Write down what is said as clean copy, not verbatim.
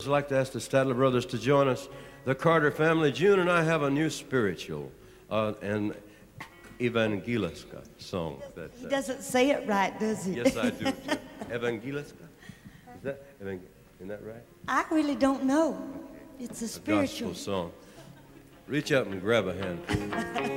like to ask the Statler brothers to join us. The Carter family, June and I have a new spiritual, an Evangeliska song. He doesn't say it right, does he? Yes, I do. Evangeliska? Isn't that right? I really don't know. It's a spiritual gospel song. Reach up and grab a hand.